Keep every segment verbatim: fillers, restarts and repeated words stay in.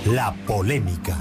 La polémica.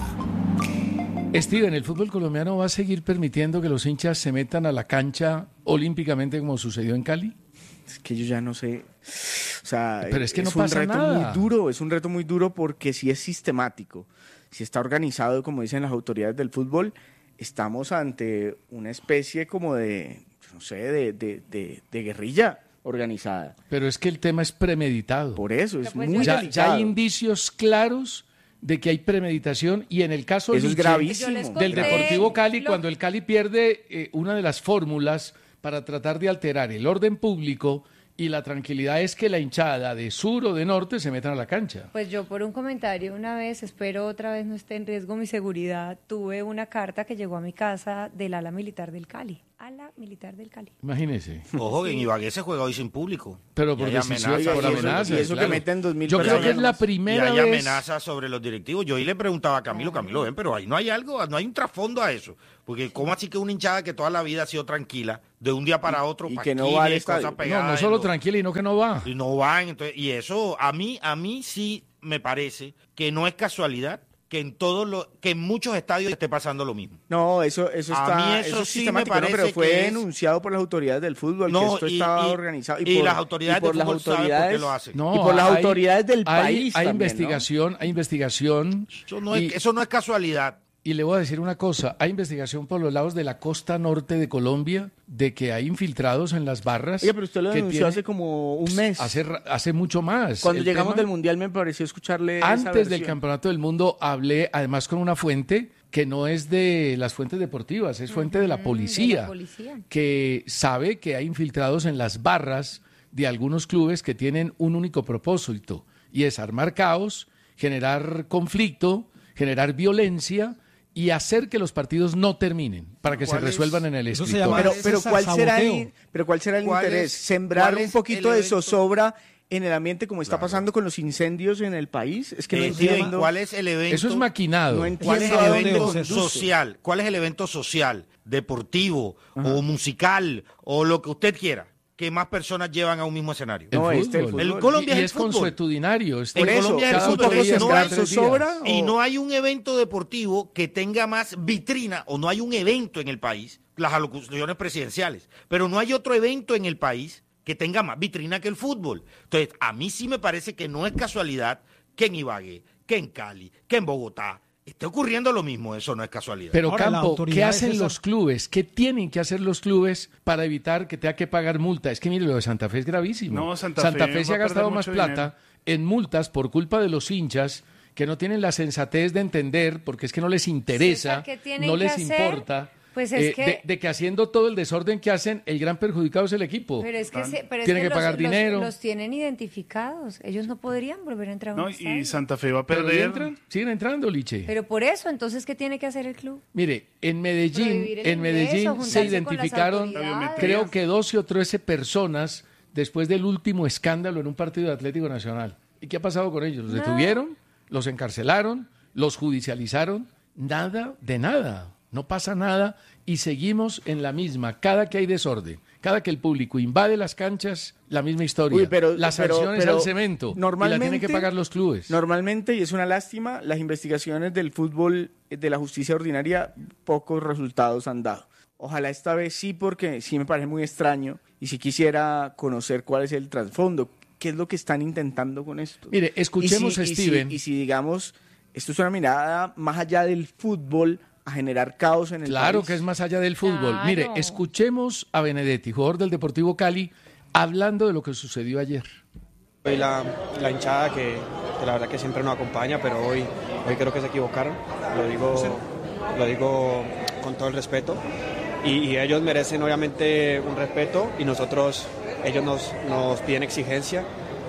Steven, ¿el fútbol colombiano va a seguir permitiendo que los hinchas se metan a la cancha olímpicamente como sucedió en Cali? Es que yo ya no sé, o sea, pero es que no es pasa un reto nada. muy duro, es un reto muy duro porque si es sistemático, si está organizado, como dicen las autoridades del fútbol, estamos ante una especie como de, no sé, de, de, de, de guerrilla organizada. Pero es que el tema es premeditado. Por eso, es pues muy ya, delicado. ya hay indicios claros de que hay premeditación y en el caso Eso es Liche, gravísimo. del Deportivo Cali, lo- cuando el Cali pierde eh, una de las fórmulas para tratar de alterar el orden público y la tranquilidad es que la hinchada de sur o de norte se metan a la cancha. Pues yo por un comentario una vez, espero otra vez no esté en riesgo mi seguridad, tuve una carta que llegó a mi casa del ala militar del Cali. Ala militar del Cali. Imagínese. Ojo, que en Ibagué se juega hoy sin público. Pero por Y hay decisión, amenazas, por y eso- amenazas. y eso que claro. meten dos mil Yo creo que es la personas. Y primera hay vez. amenazas sobre los directivos. Yo hoy le preguntaba a Camilo, Camilo, ven, pero ahí no hay algo, no hay un trasfondo a eso. Porque ¿cómo así que una hinchada que toda la vida ha sido tranquila, de un día para otro, Y que no va al pasquines, estadio? cosas No, pegadas no en solo los- tranquila y no que no va. y no van, entonces, y eso a mí, a mí sí me parece que no es casualidad que en todos los, que en muchos estadios esté pasando lo mismo. No, eso, eso A está, mí eso es sí sistemático, me ¿no? Pero parece fue que es- denunciado por las autoridades del fútbol, que No, esto y- estaba y- organizado. y las autoridades y por de las fútbol saben por qué autoridades, lo hacen. No, y por las hay- autoridades del hay- país Hay, también, ¿no? investigación, hay investigación. Eso no, es, y, eso no es casualidad. y le voy a decir una cosa, hay investigación por los lados de la costa norte de Colombia de que hay infiltrados en las barras. Oiga, pero usted lo que denunció tienen- hace como un mes. Hace, ra- hace mucho más. Cuando El llegamos tema- del Mundial me pareció escucharle esa Antes del versión. Campeonato del Mundo hablé además con una fuente que no es de las fuentes deportivas, es fuente de la policía, de la policía. que sabe que hay infiltrados en las barras de algunos clubes que tienen un único propósito y es armar caos, generar conflicto, generar violencia y hacer que los partidos no terminen para que se ¿Cuál es? resuelvan en el Eso se escritorio. llama- Pero, ese pero es ¿cuál será saboteo. el, pero ¿cuál será el ¿Cuál interés? es- ¿Sembrar cuál un es poquito el de evento? zozobra en el ambiente como está Claro. pasando con los incendios en el país? Es que no Eh, entiendo. ¿Cuál es el evento? Eso es maquinado. No entiendo. ¿Cuál es ¿A el dónde evento conduce? social? ¿Cuál es el evento social, deportivo o musical o lo que usted quiera que más personas llevan a un mismo escenario? El No, este, el fútbol. El fútbol. Colombia y, es y el es fútbol. consuetudinario. es- Por En eso, Colombia es el cada fútbol, poco es- no sembrar hay- zozobra Y o- no hay un evento deportivo que tenga más vitrina o no hay un evento en el país, las alocuciones presidenciales, pero no hay otro evento en el país que tenga más vitrina que el fútbol. Entonces, a mí sí me parece que no es casualidad que en Ibagué, que en Cali, que en Bogotá esté ocurriendo lo mismo, eso no es casualidad. Pero Ahora, la Campo, autoridad ¿qué es hacen esa. los clubes? ¿Qué tienen que hacer los clubes para evitar que tenga que pagar multa? Es que mire, lo de Santa Fe es gravísimo. No, Santa Fe se va ha a perder gastado más mucho plata en multas por culpa de los hinchas que no tienen la sensatez de entender, porque es que no les interesa, César, ¿qué tienen no que les hacer? importa. Pues es eh, que- de, de que haciendo todo el desorden que hacen, el gran perjudicado es el equipo. Pero es que, se- pero es Tienen que los- pagar los- dinero. Los, tienen identificados. Ellos no podrían volver a entrar a un No, estadio. y Santa Fe va a Pero ya perder. entran, siguen entrando, Liche. Pero por eso, entonces, ¿qué tiene que hacer el club? Mire, en Medellín, Prohibir el en Medellín ingreso, se juntarse con las identificaron, autoridades. creo que doce o trece personas después del último escándalo en un partido de Atlético Nacional. ¿Y qué ha pasado con ellos? ¿Los Nada. detuvieron? ¿Los encarcelaron? ¿Los judicializaron? Nada de nada. No pasa nada y seguimos en la misma. Cada que hay desorden, cada que el público invade las canchas, la misma historia. Uy, pero- las pero- sanciones pero al cemento. y la normalmente- tienen que pagar los clubes. Normalmente, y es una lástima, las investigaciones del fútbol, eh, de la justicia ordinaria, pocos resultados han dado. Ojalá esta vez sí, porque sí me parece muy extraño y si quisiera conocer cuál es el trasfondo, qué es lo que están intentando con esto. Mire, escuchemos Y si- a y si- Steven. Y si, digamos, esto es una mirada más allá del fútbol a generar caos en el Claro país. que es más allá del fútbol. Claro. Mire, escuchemos a Benedetti, jugador del Deportivo Cali, hablando de lo que sucedió ayer. Hoy la, la hinchada que, que la verdad que siempre nos acompaña, pero hoy, hoy creo que se equivocaron, lo digo, lo digo con todo el respeto, y, y ellos merecen obviamente un respeto y nosotros, ellos nos, nos piden exigencia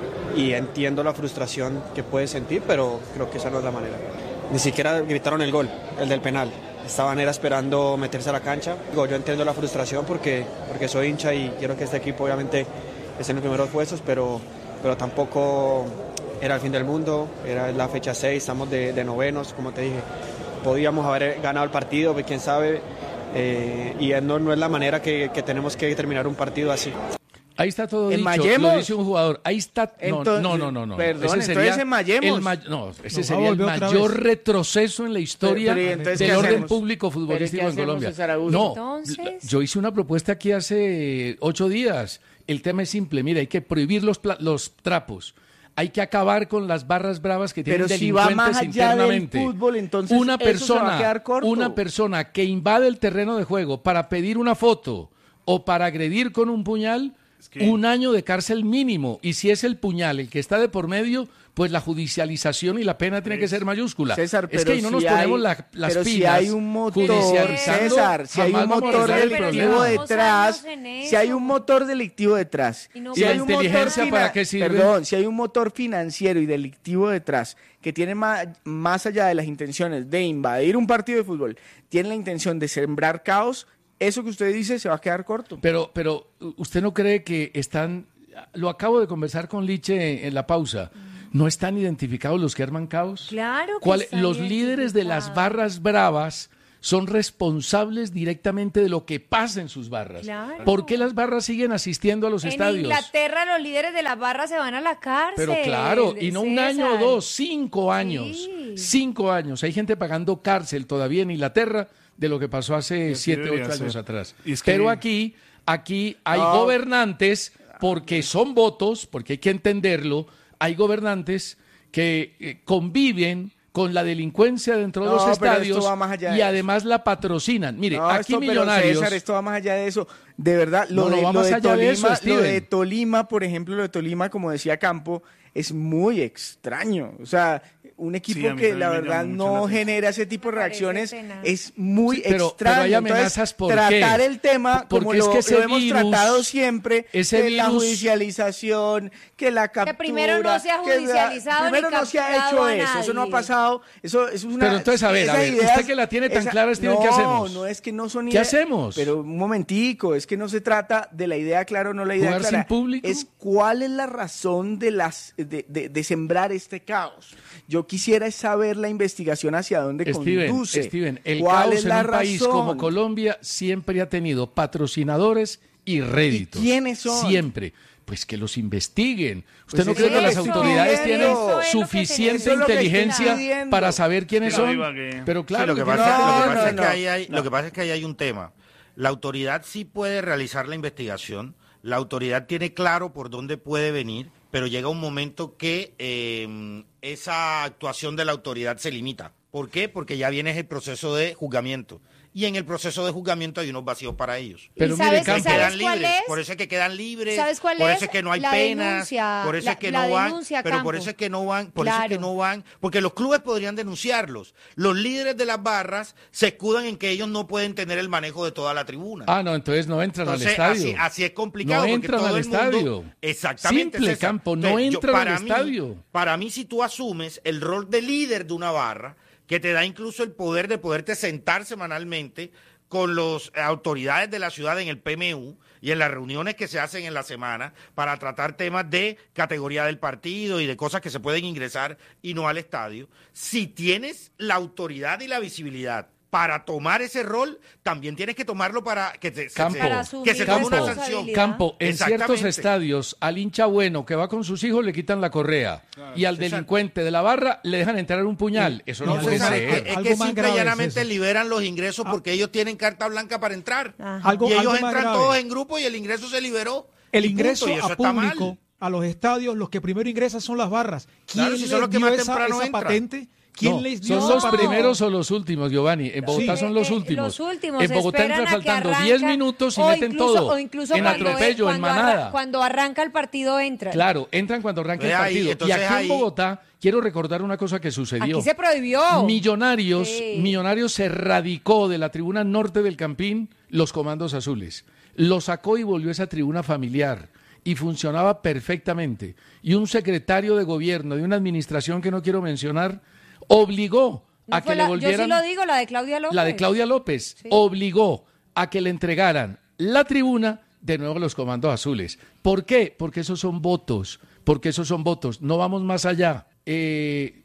y entiendo la frustración que puede sentir, pero creo que esa no es la manera. Ni siquiera gritaron el gol, el del penal. Estaban era esperando meterse a la cancha. Digo, yo entiendo la frustración porque, porque soy hincha y quiero que este equipo obviamente esté en los primeros puestos, pero, pero tampoco era el fin del mundo, era la fecha seis, estamos de, de novenos, como te dije. Podíamos haber ganado el partido, pues, quién sabe, eh, y no, no es la manera que, que tenemos que terminar un partido así. Ahí está todo ¿En dicho, Mayemos? lo dice un jugador. Ahí está. No, Entonces, no, no, no, no. perdón, ese sería entonces en Mayemos. el ma- no, ese Nos sería el volvió otra mayor vez. retroceso en la historia Pero, pero, ¿y entonces del qué orden hacemos? público ¿Pero futbolístico qué en Colombia. hacemos, Zaragoza? No, Entonces- yo hice una propuesta aquí hace ocho días. El tema es simple. Mira, hay que prohibir los, pla- los trapos. Hay que acabar con las barras bravas que tienen Pero si va delincuentes más allá del internamente. fútbol, entonces una eso se va a persona, quedar corto. una persona que invade el terreno de juego para pedir una foto o para agredir con un puñal, que- un año de cárcel mínimo. Y si es el puñal el que está de por medio, pues la judicialización y la pena tiene que ser mayúscula. César, es pero que ahí no nos si ponemos hay- la- las pero pilas. si hay un motor, judicializando, César, si hay jamás un vamos a motor resolver el delictivo problema. Llevamos detrás, años en si hay eso. un motor delictivo detrás, Y no si ¿Y la hay un motor inteligencia para fina- qué sirve? Perdón, si hay un motor financiero y delictivo detrás que tiene más, más allá de las intenciones de invadir un partido de fútbol, tiene la intención de sembrar caos, eso que usted dice se va a quedar corto. Pero, pero, ¿usted no cree que están, lo acabo de conversar con Liche en la pausa, ¿no están identificados los que arman caos? Claro que ¿Cuál- están los líderes de las identificados. barras bravas son responsables directamente de lo que pasa en sus barras. Claro. ¿Por qué las barras siguen asistiendo a los En estadios? Inglaterra los líderes de la barra se van a la cárcel. Pero claro, y no un César. año o dos, cinco años. Sí. Cinco años. Hay gente pagando cárcel todavía en Inglaterra de lo que pasó hace así siete, debería ocho años ser. atrás. Y es que- Pero aquí, aquí hay No. gobernantes, porque son votos, porque hay que entenderlo, hay gobernantes que eh, conviven con la delincuencia dentro de No, los pero esto estadios va más allá de y eso. además la patrocinan. Mire, No, aquí esto, pero Millonarios... César, esto va más allá de eso. De verdad, lo, No, no de, va lo más de allá de Tolima, eso, lo Steven. de Tolima, por ejemplo, lo de Tolima, como decía Campo, es muy extraño. O sea, un equipo Sí, a mí que también la me verdad llama mucho la no atención. genera ese tipo de Me parece reacciones tenaz. es muy Sí, pero- extraño. pero hay Entonces, amenazas, ¿por tratar qué? el tema Porque como es lo, que ese lo hemos virus- tratado siempre, ese que la virus- judicialización, que la captura... primero no se ha que la- judicializado ni Primero no se ha capturado hecho a eso, eso no ha nadie. pasado, eso, eso es una... Pero entonces, a ver, a esas ver, usted que la tiene tan clara, Steven, no, ¿qué hacemos? No, no es que no son ¿Qué ideas- hacemos? Pero un momentico, es que no se trata de la idea clara o no la idea ¿Jugar clara. sin público? Es cuál es la razón de, las, de, de- de sembrar este caos. Yo quisiera saber la investigación hacia dónde Steven, conduce. Steven, el ¿Cuál caos es en la un país razón? como Colombia siempre ha tenido patrocinadores y réditos. ¿Y quiénes son? Siempre. Pues que los investiguen. ¿Usted Pues no eso cree que es las lo que autoridades estoy tienen pidiendo. Eso es lo que suficiente Eso es lo que estoy inteligencia pidiendo. para saber quiénes Pero son? iba que- Pero claro, Sí, lo que que pasa, tienen- lo que No, pasa no, es que no. ahí hay, No. lo que pasa es que ahí hay un tema. La autoridad sí puede realizar la investigación, la autoridad tiene claro por dónde puede venir, pero llega un momento que eh, esa actuación de la autoridad se limita. ¿Por qué? Porque ya viene el proceso de juzgamiento. Y en el proceso de juzgamiento hay unos vacíos para ellos. Pero ¿Y mire, sabes, Que Campo, ¿sabes quedan cuál libres, es? por eso es que quedan libres, ¿Sabes cuál por es? eso es que no hay La penas, denuncia, por eso la- es que la no van, denuncia, pero por Campo. eso es que no van, por eso es que Claro. no van, porque los clubes podrían denunciarlos. Los líderes de las barras se escudan en que ellos no pueden tener el manejo de toda la tribuna. Ah, no, entonces no entran Entonces, al estadio. así, así es complicado. No porque entran todo al el mundo- estadio. Exactamente. Simple, César. Campo, no Entonces, yo- entran para al mí- estadio. Para mí, si tú asumes el rol de líder de una barra, que te da incluso el poder de poderte sentar semanalmente con las autoridades de la ciudad en el P M U y en las reuniones que se hacen en la semana para tratar temas de categoría del partido y de cosas que se pueden ingresar y no al estadio. Si tienes la autoridad y la visibilidad para tomar ese rol, también tienes que tomarlo para que, te, se- Campo. se, Para que se asumir tome una responsabilidad. sanción. Campo, en ciertos Exactamente. estadios, al hincha bueno que va con sus hijos le quitan la correa y al delincuente de la barra le dejan entrar un puñal. Eso no, No, puede César, César, es ser. que, es Algo que más simple y grave es llanamente eso. liberan los ingresos porque ellos tienen carta blanca para entrar. Ajá. Algo- y ellos algo más entran grave. todos en grupo y el ingreso se liberó. El Y punto, ingreso y eso a está mal. público, a los estadios, los que primero ingresan son las barras. ¿Quién Claro, si les son los que dio más esa, temprano esa entran. patente? ¿Quién No, les dio ¿son esa los patente? primeros o los últimos, Giovanni? En Bogotá Sí. son los Eh, eh, últimos. los últimos, En Bogotá esperan entran a que faltando arranca, diez minutos y o meten incluso- todo. o incluso En cuando atropello, es- en cuando arra- manada. Cuando arranca el partido entran. Claro, entran cuando arranca el Ve ahí, partido. Y entonces aquí ahí- en Bogotá, quiero recordar una cosa que sucedió. Aquí se prohibió. Millonarios, Sí. Millonarios se radicó de la tribuna norte del Campín los comandos azules. Lo sacó y volvió a esa tribuna familiar. Y funcionaba perfectamente. Y un secretario de gobierno de una administración que no quiero mencionar obligó No a fue que la- le volvieran... Yo sí lo digo, la de Claudia López. La de Claudia López Sí. obligó a que le entregaran la tribuna de nuevo a los comandos azules. ¿Por qué? Porque esos son votos, porque esos son votos. No vamos más allá. Eh,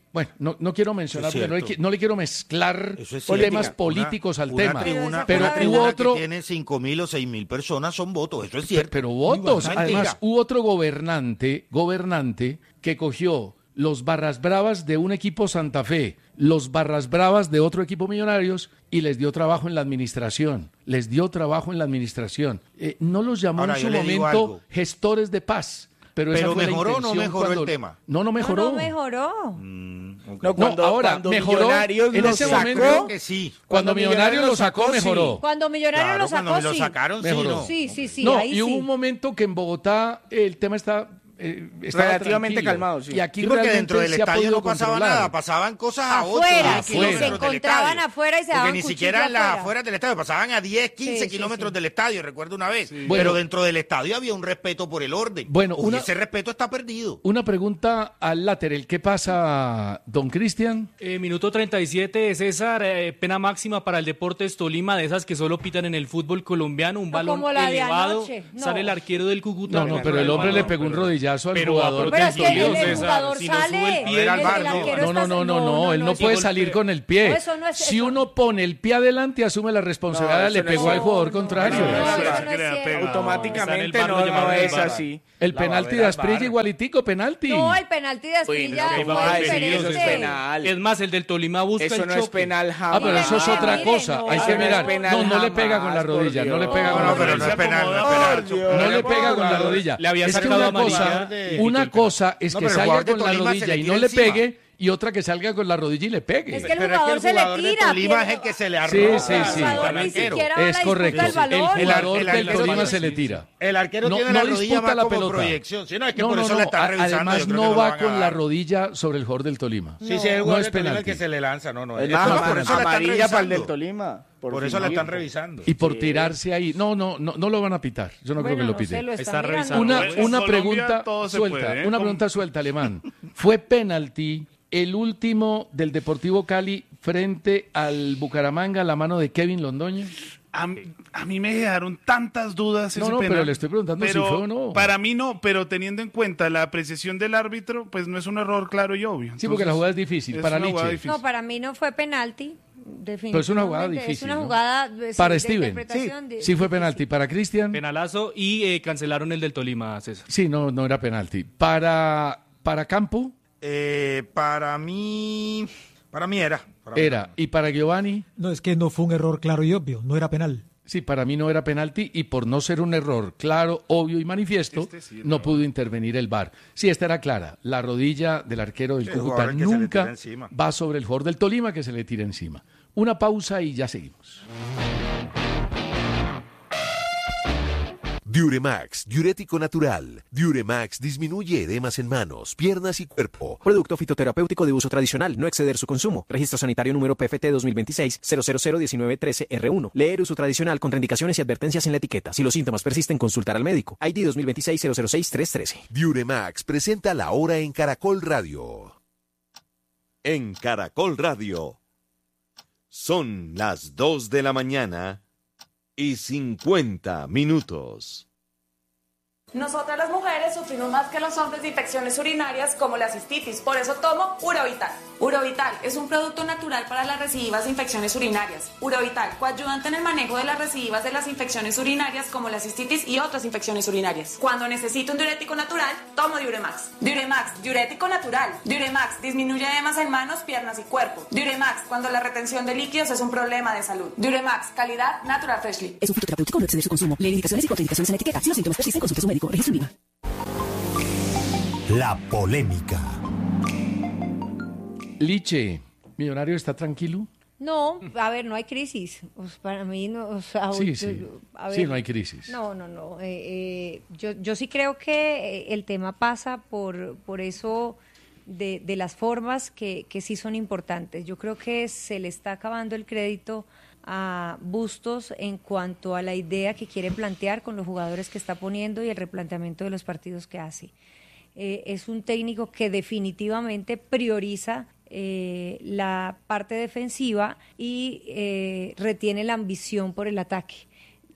Bueno, no, no quiero mencionar, Eso es porque no, le, cierto. no le quiero mezclar Eso es temas cierto. políticos Una- al una tema. tribuna- pero una hubo tribuna otro, que tiene cinco mil o seis mil personas son votos, eso es pero, cierto. pero votos. Mentira. Además, hubo otro gobernante, gobernante que cogió los barras bravas de un equipo Santa Fe, los barras bravas de otro equipo Millonarios y les dio trabajo en la administración. Les dio trabajo en la administración. Eh, no los llamó Ahora, en yo su le digo momento algo. gestores de paz. Pero, esa Pero fue la ¿mejoró o no intención mejoró el cuando- tema? No, no mejoró. No, no mejoró. No, cuando, ahora, cuando mejoró Millonarios en lo ese sacó, momento. Creo que sí. Cuando Millonarios lo sacó, sí. mejoró. Cuando Millonarios Claro, lo sacó, cuando me lo sí. sacaron, sí, Mejoró. no. Sí, sí, sí, no, ahí y hubo sí. un momento que en Bogotá el tema está eh, estaba Relativamente tranquilo. calmado, sí. Y aquí Sí, porque realmente dentro del se ha estadio podido no pasaba controlar. nada, pasaban cosas a ocho Afuera, diez sí, kilómetros se del encontraban estadio. afuera y se Porque daban ni cuchillo siquiera en las afuera. afueras del estadio, pasaban a diez, quince Sí, sí, kilómetros sí. del estadio, recuerdo una vez. Bueno. Pero dentro del estadio había un respeto por el orden. Bueno, Hoy una- ese respeto está perdido. Una pregunta al lateral. ¿Qué pasa, don Cristian? Eh, minuto treinta y siete, César, eh, pena máxima para el Deportes Tolima, de esas que solo pitan en el fútbol colombiano, un No balón como la de elevado, anoche, no. sale el arquero del Cúcuta. No, no, pero el hombre le pegó un rodillazo al pero jugador. va Pero es que el, Sólido, el César, jugador si no sube sale, el pie, A ver, al el, bar, el no. arquero No, no, está- no, no, no, él no eso- puede salir con el pie. No, eso no es- Si eso- uno pone el pie adelante, asume la responsabilidad, No, le eso no pegó es al jugador cierto. contrario. No, No, eso no, no es no, cierto. Automáticamente Está en el no, bar, lo no llamaron es el bar. así. El penalti de Asprilla igualitico, penalti. No, el penalti de Asprilla Uy, no, fue ¿cómo va a decir diferente. eso? Es penal. Es más, el del Tolima busca Eso el no choque. es penal jamás. Ah, pero eso es Mire, otra mire, cosa. no, Hay eso que no es mirar. penal No, no le pega jamás, con la por rodilla. No le Dios. pega con No, la pero no rodilla. es penal, no es Por penal. Dios. No le pega con la rodilla. Le había Es que sacado una cosa, amarilla. una cosa es No, que pero el salga jugador de con la Tolima se rodilla le y tira no le encima. pegue, y otra que salga con la rodilla y le pegue. Es que el Pero es que jugador el se le jugador de tira, Tolima pierde- es el que se le Sí, arroja. sí, El sí. jugador al ni arquero. siquiera va a Es la correcto. disputa del El balón. jugador El del arquero Tolima tiene- se le tira. El arquero No, tiene no la rodilla disputa más la como pelota. proyección. Sí, no, es que No, por no, eso no. la están a- revisando. Además, yo creo no que lo va van a con la dar. rodilla sobre el jugador del Tolima. Sí, sí, es el No jugador es del Tolima el penalti. que se le lanza. No, no. Es Eso- más, por eso la están amarilla para el del revisando. Tolima. Por eso la fingir. están revisando. Y por tirarse ahí. No, no, no, no lo van a pitar. Yo no creo que Bueno, lo no sé, piten. lo está Está mirando. revisando. Una, En una Colombia pregunta todo se suelta, puede, ¿eh? una Con- pregunta suelta, Alemán. ¿Fue penalti el último del Deportivo Cali frente al Bucaramanga a la mano de Kevin Londoño? A mí, a mí me dejaron tantas dudas No, ese no, penal. pero le estoy preguntando si Pero fue o no. Para mí no, pero teniendo en cuenta la apreciación del árbitro, pues no es un error claro y obvio. Sí, porque la jugada es difícil, es para una jugada Liche. difícil. No, para mí no fue penalti. Definitivamente. Pero es una jugada difícil, Es una ¿no? jugada eh, sí, Para de Steven. interpretación de- Sí fue penalti. Para Cristian, Penalazo y eh, cancelaron el del Tolima, César. sí, no, no era penalti. Para, para Campo, Eh, para mí, para mí era. Para mí era. Y para Giovanni, No, es que no fue un error claro y obvio, no era penal. sí, para mí no era penalti y por no ser un error claro, obvio y manifiesto, Este sí, no no. pudo intervenir el V A R. Sí, esta era clara. La rodilla del arquero del Sí, el Cúcuta jugador que se le nunca tira encima. va sobre el jugador del Tolima que se le tira encima. Una pausa y ya seguimos. Diuremax, diurético natural. Diuremax disminuye edemas en manos, piernas y cuerpo. Producto fitoterapéutico de uso tradicional, no exceder su consumo. Registro sanitario número P F T dos mil veintiséis cero cero cero diecinueve trece R uno. Leer uso tradicional, contraindicaciones y advertencias en la etiqueta. Si los síntomas persisten, consultar al médico. I D dos mil veintiséis cero cero seis tres trece. Diuremax presenta la hora en Caracol Radio. En Caracol Radio. Son las dos de la mañana y cincuenta minutos. Nosotras las mujeres sufrimos más que los hombres de infecciones urinarias como la cistitis, por eso tomo Urovital. Urovital es un producto natural para las recidivas de infecciones urinarias. Urovital, coayudante en el manejo de las recidivas de las infecciones urinarias como la cistitis y otras infecciones urinarias. Cuando necesito un diurético natural, tomo Diuremax. Diuremax, diurético natural. Diuremax disminuye edemas en manos, piernas y cuerpo. Diuremax, cuando la retención de líquidos es un problema de salud. Diuremax, calidad Natural Freshly. Es un fitoterapéutico, no exceder su consumo. Lee indicaciones y contraindicaciones en la etiqueta. Si los síntomas persisten, consulte a su médico. Registro INVIMA. La polémica. Liche, ¿Millonario está tranquilo? No, a ver, no hay crisis. Pues para mí, no, o sea, Sí, yo- sí. a Sí, no hay crisis. No, no, no. eh, eh, yo, yo sí creo que eh, el tema pasa por, por eso de, de las formas que, que sí son importantes. Yo creo que se le está acabando el crédito a Bustos en cuanto a la idea que quiere plantear con los jugadores que está poniendo y el replanteamiento de los partidos que hace. Eh, es un técnico que definitivamente prioriza eh, la parte defensiva y eh, retiene la ambición por el ataque.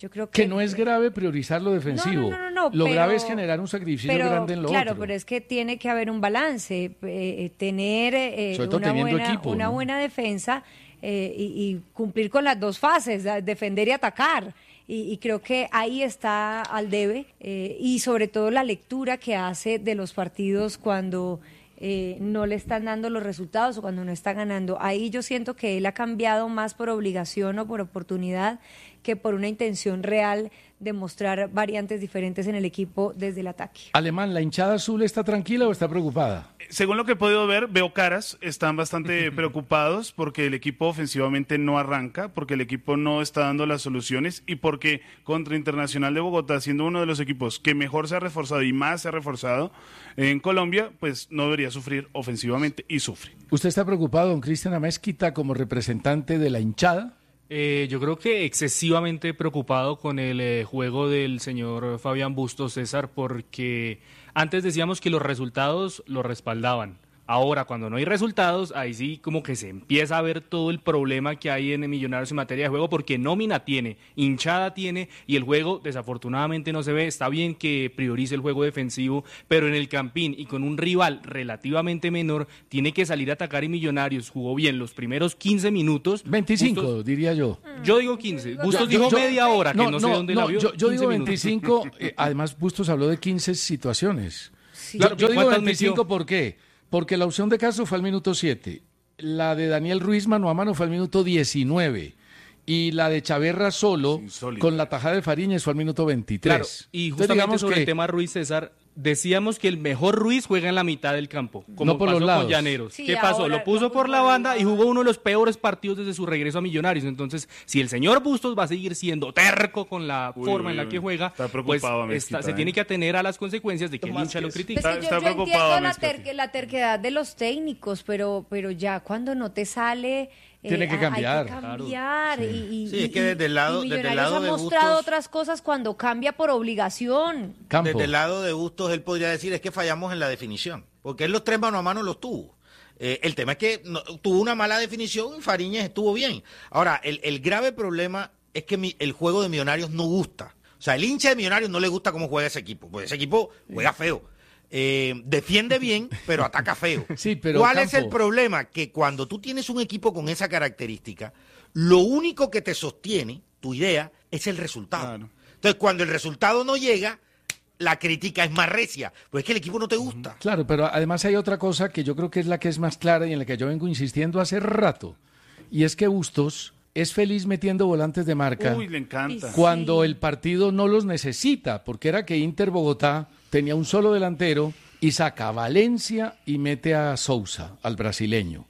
Yo creo que, que no es grave priorizar lo defensivo. No, no, no, no, lo pero, grave es generar un sacrificio pero, grande en lo claro, otro. pero es que tiene que haber un balance, eh, tener eh, Sobre todo una, teniendo buena, equipo, una ¿no? buena defensa eh, y, y cumplir con las dos fases, defender y atacar. Y, y creo que ahí está al debe eh, y sobre todo la lectura que hace de los partidos cuando eh, no le están dando los resultados o cuando no está ganando. Ahí yo siento que él ha cambiado más por obligación o por oportunidad que por una intención real de mostrar variantes diferentes en el equipo desde el ataque. Alemán, ¿la hinchada azul está tranquila o está preocupada? Según lo que he podido ver, veo caras, están bastante preocupados porque el equipo ofensivamente no arranca, porque el equipo no está dando las soluciones y porque contra Internacional de Bogotá, siendo uno de los equipos que mejor se ha reforzado y más se ha reforzado en Colombia, pues no debería sufrir ofensivamente y sufre. ¿Usted está preocupado, don Cristian Amezquita, como representante de la hinchada? Eh, yo creo que excesivamente preocupado con el eh, juego del señor Fabián Bustos, César, porque antes decíamos que los resultados lo respaldaban. Ahora, cuando no hay resultados, ahí sí como que se empieza a ver todo el problema que hay en Millonarios en materia de juego, porque nómina tiene, hinchada tiene, y el juego desafortunadamente no se ve. Está bien que priorice el juego defensivo, pero en el Campín y con un rival relativamente menor, tiene que salir a atacar, y Millonarios jugó bien los primeros quince minutos. veinticinco, Bustos, diría yo. Yo digo quince. Bustos Yo- dijo yo- media hora, no, que no, sé no, dónde no, la vio. Yo, yo digo quince minutos. veinticinco, eh, además Bustos habló de quince situaciones. Sí. Yo, yo digo ¿Cuántas veinticinco, metió? ¿por qué? Porque la opción de Castro fue al minuto siete, la de Daniel Ruiz mano a mano fue al minuto diecinueve y la de Chaverra solo con la tajada de Fariñez fue al minuto veintitrés. Claro, y Entonces, justamente digamos sobre que- el tema Ruiz, César, decíamos que el mejor Ruiz juega en la mitad del campo, como No por pasó los lados. con Llaneros. Sí, ¿Qué pasó? ahora Lo puso lo por puso la por banda el y lado. jugó uno de los peores partidos desde su regreso a Millonarios. Entonces, si el señor Bustos va a seguir siendo terco con la Uy, forma uy, en la uy. que juega, Está pues preocupado, Mezquita, está- se ¿eh? tiene que atener a las consecuencias de que el Más hincha que lo eso. critica. Está- Pues yo, está yo preocupado, entiendo la, Mezquita. ter- la terquedad de los técnicos, pero, pero ya cuando no te sale... eh, Tiene que hay cambiar. que cambiar. Claro. Y, y- Sí, es y- que desde el lado- y desde el Millonarios lado de ha mostrado Bustos- otras cosas cuando cambia por obligación. Campo. Desde el lado de Bustos, él podría decir es que fallamos en la definición, porque él los tres mano a mano los tuvo. Eh, el tema es que no- tuvo una mala definición y Fariñez estuvo bien. Ahora, el, el grave problema es que mi- el juego de Millonarios no gusta. O sea, el hincha de Millonarios no le gusta cómo juega ese equipo, porque ese equipo juega feo. Eh, defiende bien, pero ataca feo. Sí, pero, ¿Cuál es Campo, el problema? Que cuando tú tienes un equipo con esa característica, lo único que te sostiene, tu idea, es el resultado. Claro. Entonces, cuando el resultado no llega, la crítica es más recia, pues es que el equipo no te gusta. Claro, pero además hay otra cosa que yo creo que es la que es más clara y en la que yo vengo insistiendo hace rato, y es que Bustos es feliz metiendo volantes de marca Uy, le encanta. Sí. cuando el partido no los necesita, porque era que Inter Bogotá tenía un solo delantero y saca a Valencia y mete a Sousa, al brasileño.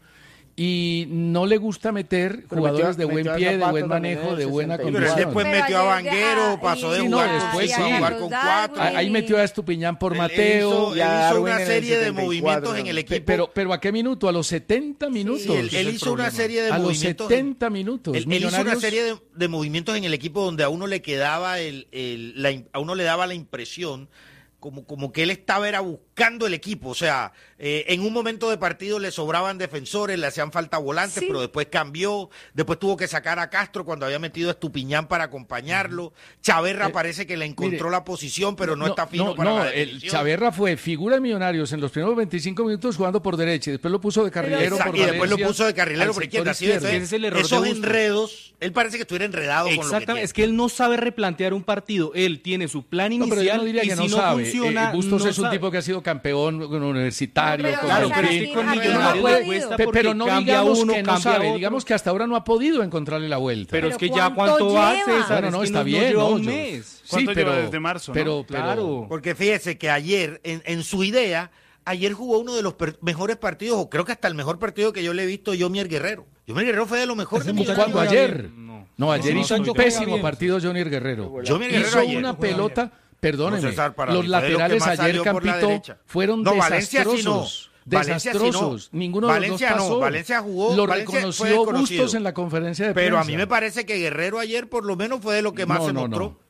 Y no le gusta meter Pero jugadores metió- de buen metió a pie, de Zapata buen también en manejo, el de buena sesenta y Pero él condición. después Pero metió a ayer Vanguero, deja- pasó de y- Sí, no, jugar con después cinco sí. a jugar con cuatro. Ahí ahí metió a Estupiñán por Él- él Mateo. hizo, y a él hizo Darwin una en el serie de setenta y cuatro, movimientos en el ¿no? equipo. Pero, pero ¿a qué minuto? A los setenta minutos. Sí, él, él Ese es el hizo una problema. serie de a los movimientos. setenta minutos. Él, él hizo una Millonarios- serie de, de movimientos en el equipo donde a uno le quedaba el, el- la im- a uno le daba la impresión como, como que él estaba era buscando el equipo. O sea, eh, en un momento de partido le sobraban defensores, le hacían falta volantes, Sí. pero después cambió. Después tuvo que sacar a Castro cuando había metido a Estupiñán para acompañarlo. Chaverra Eh, parece que le encontró mire, la posición, pero no, está fino no, para no, la el definición. Chaverra fue figura de Millonarios en los primeros veinticinco minutos jugando por derecha y después lo puso de carrilero Exacto, por y después lo Valencia puso de carrilero al por sector izquierda. ¿Sí? izquierdo. Entonces, Ese es el error de esos Bustos. enredos, él parece que estuviera enredado con lo que Exactamente, tiene. es que él no sabe replantear un partido. Él tiene su plan No, inicial pero yo no diría y que si no no sabe. funciona, Eh, Bustos no es un sabe. tipo que ha sido campeón universitario. No, pero con Claro, César, pero es Madrid. que con aquí- aquí no Millonarios ha le cuesta podido. Pe- porque pero no cambia digamos uno, que no cambia sabe, otro. digamos que hasta ahora no ha podido encontrarle la vuelta. Pero, Pero es que ya ¿cuánto cuánto va, lleva? César. Bueno, Es no, que está no bien, lleva ¿no? un Yo- mes. Sí, ¿Cuánto pero, lleva desde marzo, no? pero, pero- Claro. Porque fíjese que ayer, en, en su idea, ayer jugó uno de los per- mejores partidos, o creo que hasta el mejor partido que yo le he visto, Yomier Guerrero. Yomier Guerrero fue de lo mejor de ¿Cuándo? Millonarios. ¿Ayer? No. No, ayer No, hizo un no, pésimo bien. partido Johnny Guerrero. Yomier Guerrero Hizo ayer. una pelota, perdóneme, No, César, para los mí fue de lo que laterales más ayer, salió por la Campito, derecha. fueron No, Valencia sí no. desastrosos. Valencia sí no. Desastrosos. Ninguno de Valencia los dos no. pasó. Valencia jugó- Lo Valencia fue reconoció desconocido. Bustos en la conferencia de Pero prensa. a mí me parece que Guerrero ayer por lo menos fue de lo que más No, se no, mostró. no.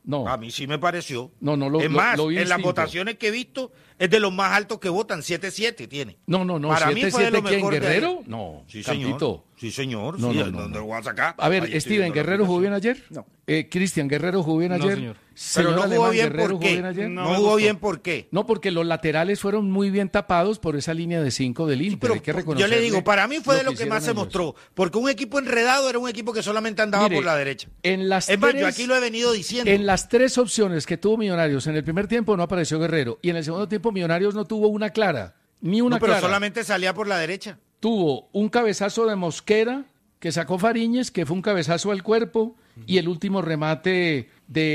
No. A mí sí me pareció. No, no lo Es lo- más, lo vi en las distinto. votaciones que he visto, es de los más altos que votan, siete siete tiene. No, no, no, Para mí siete fue de lo siete, ¿quién, mejor de Guerrero? ayer. No, Sí, Campito. señor. Sí, señor. No, sí, no, ¿dónde no, no. lo voy a sacar? A ver, Ahí estoy Steven, viendo la ¿Guerrero jugó bien aplicación. ayer? No. Eh, Cristian, ¿Guerrero jugó bien No, ayer? señor. Pero Señor no jugó Alemán, bien, ¿Guerrero ¿por jugó qué? bien ayer? No, No me jugó gustó. bien, ¿por qué? No, porque los laterales fueron muy bien tapados por esa línea de cinco del Inter. Pero Hay que yo reconocerle le digo, para mí fue de lo que hicieron más se ellos. mostró. Porque un equipo enredado era un equipo que solamente andaba Mire, por la derecha. En las Es más, tres- yo aquí lo he venido diciendo. En las tres opciones que tuvo Millonarios, en el primer tiempo no apareció Guerrero y en el segundo tiempo Millonarios no tuvo una clara, ni una No, pero clara. solamente salía por la derecha. Tuvo un cabezazo de Mosquera que sacó Fariñez, que fue un cabezazo al cuerpo, y el último remate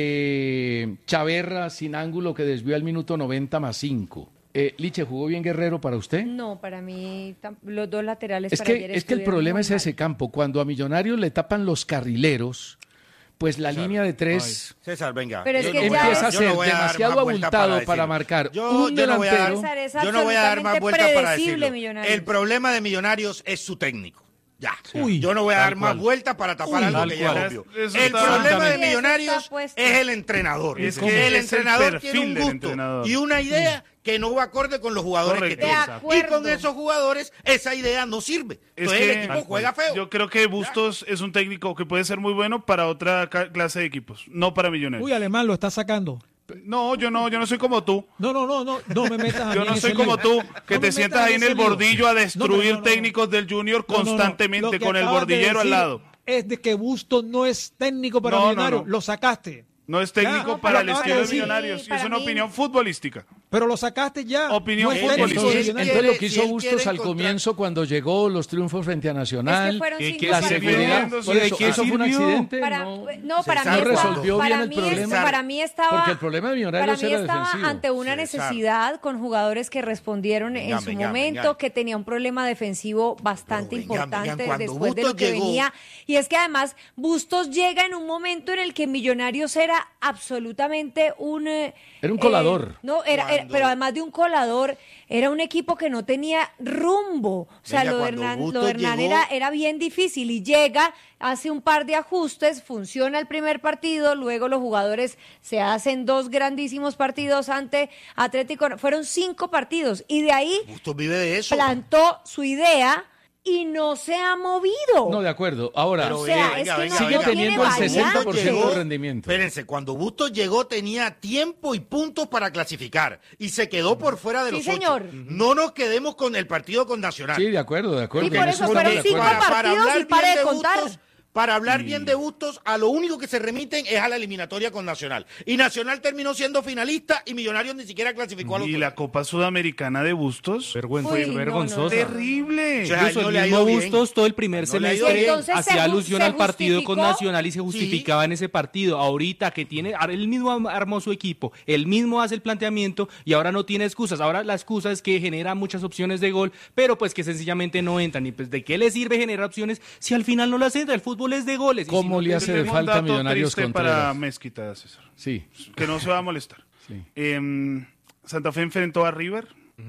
de Chaverra sin ángulo que desvió al minuto noventa más cinco. Eh, Liche, ¿jugó bien Guerrero para usted? No, para mí tam- los dos laterales Es para que, ayer es que el estuvieron problema muy es mal. ese campo. Cuando a Millonarios le tapan los carrileros, pues la línea de tres César, venga. Pero es Yo que no voy ya a- empieza a yo no ser voy a dar demasiado más vueltas abultado decirlo. para marcar Yo, un yo no voy a dar, delantero. César, es yo no voy a dar más absolutamente vueltas para predecible, decirlo. Millonarios. El problema de Millonarios es su técnico. Ya. Uy, yo no voy a tal dar más cual. vueltas para tapar Uy, algo tal que ya cual. es obvio. Eso El está- problema de Exactamente. Millonarios Eso está puesto. es el entrenador. Es Es que que el es el entrenador perfil tiene un del gusto entrenador. y una idea que no va acorde con los jugadores Correcto. que tiene. De Y acuerdo. con esos jugadores esa idea no sirve. Es Entonces que- el equipo Tal juega cual. feo. Yo creo que Bustos es un técnico que puede ser muy bueno para otra ca- clase de equipos, no para Millonarios. uy, Alemán lo está sacando. No, yo no, yo no soy como tú. No, no, no, no, no me metas a Yo mí no en soy ese como lío. tú, que No me te sientas metas ahí en ese el lío. bordillo a No, destruir no, no, no. técnicos del Junior No, no, no. constantemente Lo que con el acabas de bordillero al decir lado. Es de que Bustos no es técnico para No, no, Millonarios. no. Lo sacaste. No es técnico Ya, para lo el acabas estilo de de decir. Millonarios, Sí, y es para una mí- opinión futbolística. Pero lo sacaste ya. Opinión no es futbolística. técnico de Entonces, Millonarios. entonces lo que si hizo él Bustos quiere al encontrar- comienzo cuando llegó los triunfos frente a Nacional, Es que fueron ¿Qué- cinco qué la sirvió? partidos. seguridad, ¿De por eso, qué eso fue un sirvió? accidente, Para, no, no, para César mí no estaba, resolvió para bien el mí problema. es- para mí estaba, porque el problema de Millonarios para mí era estaba defensivo. ante una César. necesidad con jugadores que respondieron Venga, en su venga, momento, venga. que tenía un problema defensivo bastante Pero venga, importante venga, cuando después de Bustos lo que llegó- venía. Y es que además Bustos llega en un momento en el que Millonarios era absolutamente un... eh, Era un eh, colador. no, era, era- Cuando- pero además de un colador, era un equipo que no tenía rumbo. O sea, Venga, lo de cuando Hernán, lo Bustos de Hernán llegó- era, era bien difícil y llega, hace un par de ajustes, funciona el primer partido, luego los jugadores se hacen dos grandísimos partidos ante Atlético. Fueron cinco partidos y de ahí Bustos vive de eso. plantó su idea y no se ha movido. No, de acuerdo. Ahora, Pero o sea, venga, es que venga, no, sigue venga. no teniendo el tiene sesenta por ciento variantes. de rendimiento. Espérense, cuando Bustos llegó tenía tiempo y puntos para clasificar y se quedó por fuera de Sí, los señor. ocho. No nos quedemos con el partido con Nacional. Sí, de acuerdo, de acuerdo. Y por en eso estamos fueron de cinco acuerdo. partidos y pare bien de contar. Bustos, para hablar bien de Bustos, a lo único que se remiten es a la eliminatoria con Nacional. Y Nacional terminó siendo finalista y Millonarios ni siquiera clasificó a los Y dos. la Copa Sudamericana de Bustos. Vergüenza, Uy, no, vergonzosa. Terrible. O sea, Incluso no el le ha mismo ido bien. Bustos todo el primer No le ha ido semestre bien. Entonces, se hacía ju- alusión se al partido con justificó. Nacional y se justificaba en ese partido. Ahorita que tiene, ahora él mismo am- armó su equipo, él mismo hace el planteamiento y ahora no tiene excusas. Ahora la excusa es que genera muchas opciones de gol, pero pues que sencillamente no entran. ¿Y pues de qué le sirve generar opciones si al final no las entra? El fútbol es de goles. Y si ¿Cómo no le te- hace de Tengo un falta a dato Millonarios triste Contreras? para Mezquita, César. Sí. Que no se va a molestar. Sí. Em, Santa Fe enfrentó a River.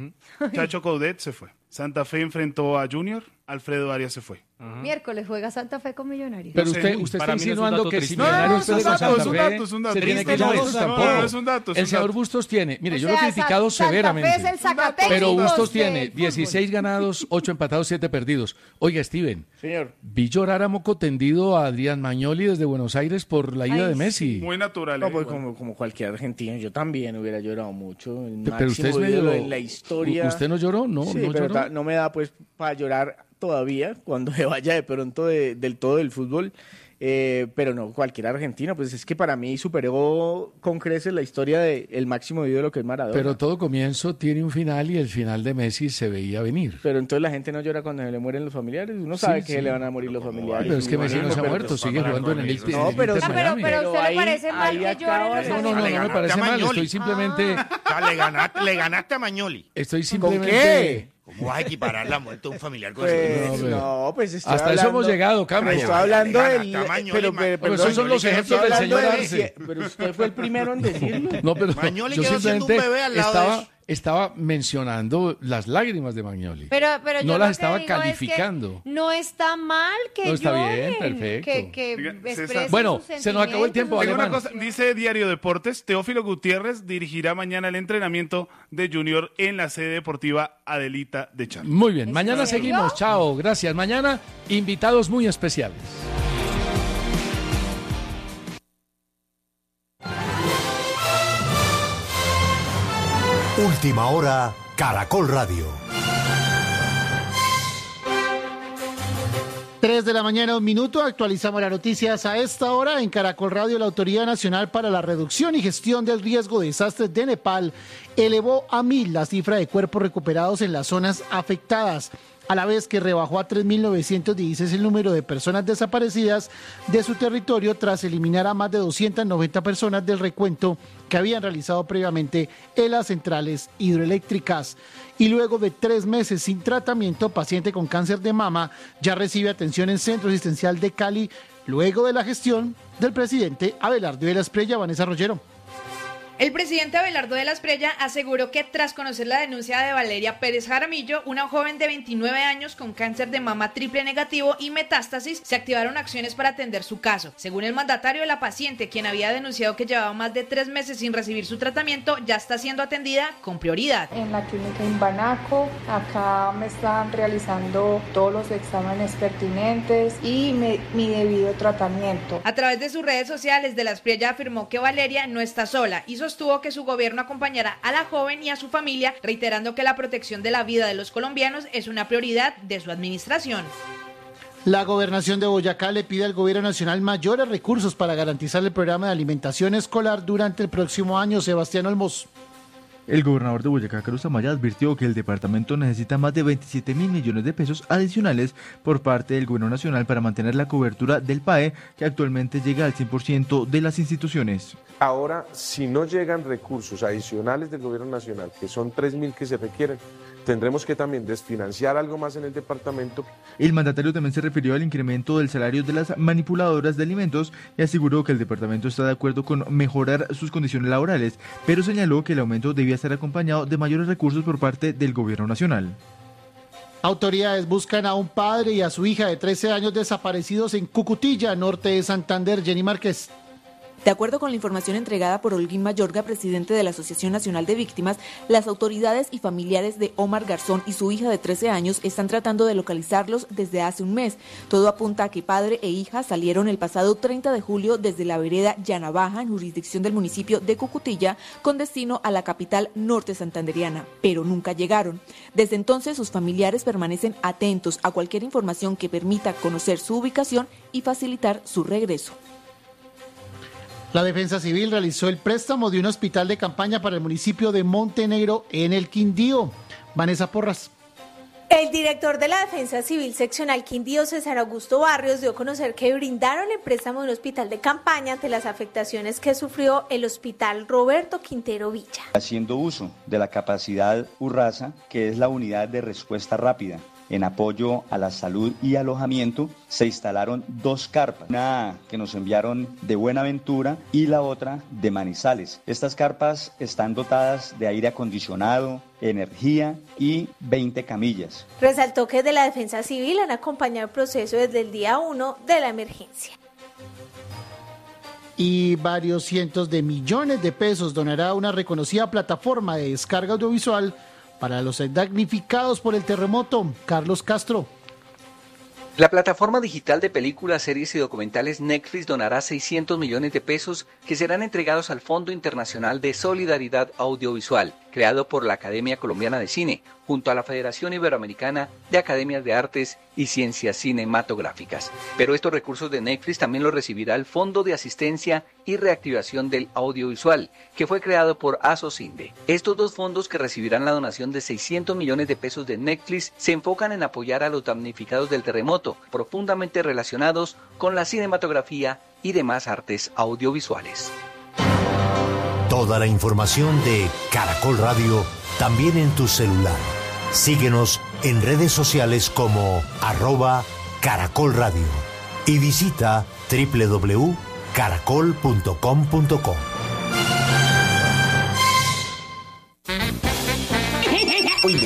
Chacho Coudet se fue. Santa Fe enfrentó a Junior. Alfredo Arias se fue. Miércoles juega Santa Fe con Millonarios. Pero No sé, usted, uy, usted para está mí no es un insinuando dato que triste. si No, no, Millonarios es un pierde con dato, Santa es un Fe, dato, es un dato. se tiene que Triste llamar no Bustos es, no, tampoco. no, es un dato, es El un señor dato. Bustos tiene, mire, O yo lo he sea, criticado Sa- Santa severamente. Fe es el Zacatecas Pero Bustos del tiene fútbol. dieciséis ganados, ocho empatados, siete perdidos. Oiga, Steven, Señor. vi llorar a moco tendido a Adrián Magnoli desde Buenos Aires por la ida Ay, de Messi. Muy natural. No, eh, pues igual. como, como cualquier argentino, yo también hubiera llorado mucho. El Pe- Pero usted es máximo medio... ídolo en la historia. ¿Usted no lloró? No, sí, no pero lloró. ta- no me da pues para llorar todavía cuando se vaya de pronto de- del todo del fútbol. Eh, pero no, cualquier argentino, pues es que para mí superó con creces la historia del máximo ídolo que es Maradona. Pero todo comienzo tiene un final y el final de Messi se veía venir. Pero entonces la gente no llora cuando se le mueren los familiares. Uno sabe Sí, que sí. se le van a morir los familiares. Pero es que Messi no se ha Pero- muerto, sigue jugando en el Inter No, pero- Inter Ah, pero, Miami. pero a usted Pero le ahí- parece mal ahí que acaba lloren los de- No, no, no, Le no me ganaste parece a mal, Magnoli. estoy simplemente... O sea, le, ganaste, le ganaste a Magnoli. Estoy ¿Con simplemente... qué? ¿Cómo vas a equiparar la muerte de un familiar con Pues, No, pero- no, pues estoy Hasta eso hablando- hemos llegado, Cambio. Estoy hablando Le del... ganaste a Magnoli, Pero, ma- pero, Pero esos son los estoy ejemplos del hablando señor de- Arce. Pero usted fue el primero en decirlo. No, pero Magnoli yo quedó siendo un simplemente bebé al lado de estaba, eso. estaba mencionando las lágrimas de Magnoli. Pero, pero yo no lo las que estaba digo calificando. Es que no está mal que No, está lloren, bien, perfecto. que, que Diga, expresen César. Bueno, sus se nos acabó el tiempo, Tengo una Alemán. cosa, dice Diario Deportes, Teófilo Gutiérrez dirigirá mañana el entrenamiento de Junior en la sede deportiva Adelita de Charlo. Muy bien, mañana serio? seguimos. Chao, gracias. Mañana, invitados muy especiales. Última hora, Caracol Radio. tres de la mañana, un minuto. Actualizamos las noticias a esta hora. En Caracol Radio, la Autoridad Nacional para la Reducción y Gestión del Riesgo de Desastres de Nepal elevó a mil la cifra de cuerpos recuperados en las zonas afectadas, a la vez que rebajó a tres mil novecientos dieciséis el número de personas desaparecidas de su territorio tras eliminar a más de doscientas noventa personas del recuento que habían realizado previamente en las centrales hidroeléctricas. Y luego de tres meses sin tratamiento, paciente con cáncer de mama ya recibe atención en Centro Asistencial de Cali, luego de la gestión del presidente Abelardo de la Espriella. Vanessa Rollero. El presidente Abelardo de la Espriella aseguró que tras conocer la denuncia de Valeria Pérez Jaramillo, una joven de veintinueve años con cáncer de mama triple negativo y metástasis, se activaron acciones para atender su caso. Según el mandatario, la paciente, quien había denunciado que llevaba más de tres meses sin recibir su tratamiento, ya está siendo atendida con prioridad. En la clínica Imbanaco, acá me están realizando todos los exámenes pertinentes y me, mi debido tratamiento. A través de sus redes sociales, de la Espriella afirmó que Valeria no está sola y sostuvo que su gobierno acompañará a la joven y a su familia, reiterando que la protección de la vida de los colombianos es una prioridad de su administración. La gobernación de Boyacá le pide al gobierno nacional mayores recursos para garantizar el programa de alimentación escolar durante el próximo año. Sebastián Olmos. El gobernador de Boyacá, Carlos Amaya, advirtió que el departamento necesita más de veintisiete mil millones de pesos adicionales por parte del gobierno nacional para mantener la cobertura del P A E, que actualmente llega al cien por ciento de las instituciones. Ahora, si no llegan recursos adicionales del gobierno nacional, que son tres mil que se requieren, tendremos que también desfinanciar algo más en el departamento. El mandatario también se refirió al incremento del salario de las manipuladoras de alimentos y aseguró que el departamento está de acuerdo con mejorar sus condiciones laborales, pero señaló que el aumento debía estar acompañado de mayores recursos por parte del gobierno nacional. Autoridades buscan a un padre y a su hija de trece años desaparecidos en Cucutilla, norte de Santander. Jenny Márquez. De acuerdo con la información entregada por Holguín Mayorga, presidente de la Asociación Nacional de Víctimas, las autoridades y familiares de Omar Garzón y su hija de trece años están tratando de localizarlos desde hace un mes. Todo apunta a que padre e hija salieron el pasado treinta de julio desde la vereda Llanabaja, en jurisdicción del municipio de Cucutilla, con destino a la capital norte santanderiana, pero nunca llegaron. Desde entonces, sus familiares permanecen atentos a cualquier información que permita conocer su ubicación y facilitar su regreso. La Defensa Civil realizó el préstamo de un hospital de campaña para el municipio de Montenegro en el Quindío. Vanessa Porras. El director de la Defensa Civil Seccional Quindío, César Augusto Barrios, dio a conocer que brindaron el préstamo de un hospital de campaña ante las afectaciones que sufrió el Hospital Roberto Quintero Villa. Haciendo uso de la capacidad URRASA, que es la unidad de respuesta rápida en apoyo a la salud y alojamiento, se instalaron dos carpas, una que nos enviaron de Buenaventura y la otra de Manizales. Estas carpas están dotadas de aire acondicionado, energía y veinte camillas. Resaltó que desde la Defensa Civil han acompañado el proceso desde el día uno de la emergencia. Y varios cientos de millones de pesos donará una reconocida plataforma de descarga audiovisual para los damnificados por el terremoto. Carlos Castro. La plataforma digital de películas, series y documentales Netflix donará seiscientos millones de pesos que serán entregados al Fondo Internacional de Solidaridad Audiovisual, creado por la Academia Colombiana de Cine, junto a la Federación Iberoamericana de Academias de Artes y Ciencias Cinematográficas. Pero estos recursos de Netflix también los recibirá el Fondo de Asistencia y Reactivación del Audiovisual, que fue creado por ASOCINDE. Estos dos fondos, que recibirán la donación de seiscientos millones de pesos de Netflix, se enfocan en apoyar a los damnificados del terremoto, profundamente relacionados con la cinematografía y demás artes audiovisuales. Toda la información de Caracol Radio también en tu celular. Síguenos en redes sociales como arroba Caracol Radio y visita doble u doble u doble u punto caracol punto com punto co.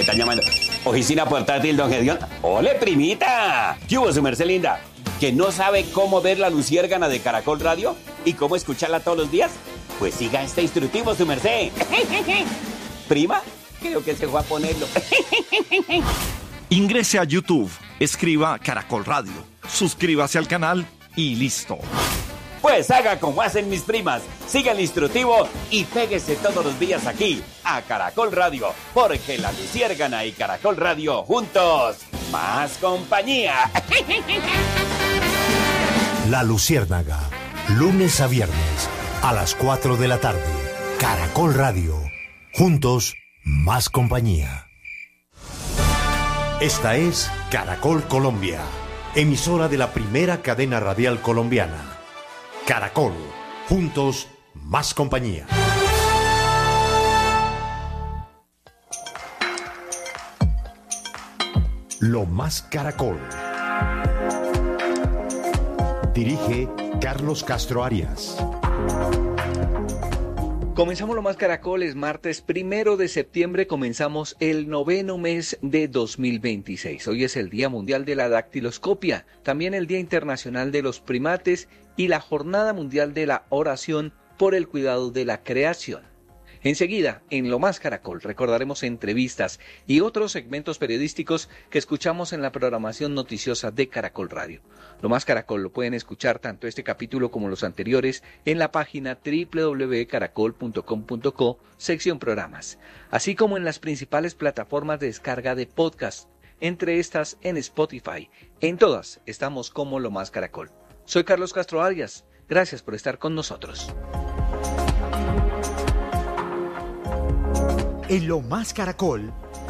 están llamando. Oficina portátil, don Gedión. ¡Ole, primita! ¿Qué hubo, su merced linda? ¿Que no sabe cómo ver la luciérgana de Caracol Radio? ¿Y cómo escucharla todos los días? Pues siga este instructivo, su merced. ¿Prima? Creo que se fue a ponerlo. Ingrese a YouTube, escriba Caracol Radio, suscríbase al canal y listo. Pues haga como hacen mis primas, siga el instructivo y péguese todos los días aquí, a Caracol Radio, porque la luciérgana y Caracol Radio juntos, más compañía. La Luciérnaga, lunes a viernes, a las cuatro de la tarde. Caracol Radio, juntos, más compañía. Esta es Caracol Colombia, emisora de la primera cadena radial colombiana. Caracol, juntos, más compañía. Lo Más Caracol. Dirige Carlos Castro Arias. Comenzamos Lo Más Caracoles, martes primero de septiembre, comenzamos el noveno mes de dos mil veintiséis. Hoy es el Día Mundial de la Dactiloscopia, también el Día Internacional de los Primates y la Jornada Mundial de la Oración por el Cuidado de la Creación. Enseguida, en Lo Más Caracol, recordaremos entrevistas y otros segmentos periodísticos que escuchamos en la programación noticiosa de Caracol Radio. Lo Más Caracol lo pueden escuchar tanto este capítulo como los anteriores en la página doble u doble u doble u punto caracol punto com punto co, sección programas, así como en las principales plataformas de descarga de podcast, entre estas en Spotify. En todas estamos como Lo Más Caracol. Soy Carlos Castro Arias. Gracias por estar con nosotros. En Lo Más Caracol,